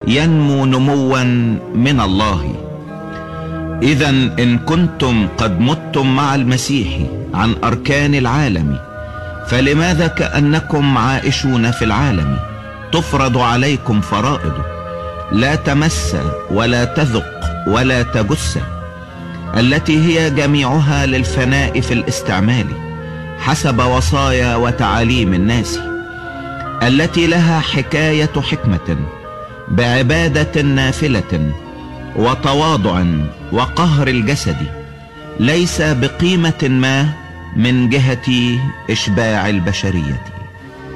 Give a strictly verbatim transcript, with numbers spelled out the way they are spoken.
ينمو نموا من الله. إذا إن كنتم قد متم مع المسيح عن أركان العالم، فلماذا كأنكم عائشون في العالم تفرض عليكم فرائض لا تمس ولا تذق ولا تجس، التي هي جميعها للفناء في الاستعمال حسب وصايا وتعاليم الناس، التي لها حكاية حكمة بعبادة نافلة وتواضع وقهر الجسد، ليس بقيمة ما من جهة إشباع البشرية.